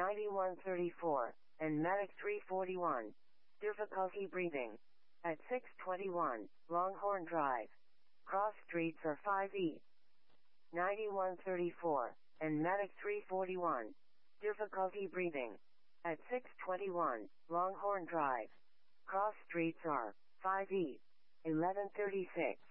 9134, and Medic 341. Difficulty breathing. At 621, Longhorn Drive. Cross streets are 5E. 9134, and Medic 341. Difficulty breathing. At 621, Longhorn Drive. Cross streets are 5E. 1136.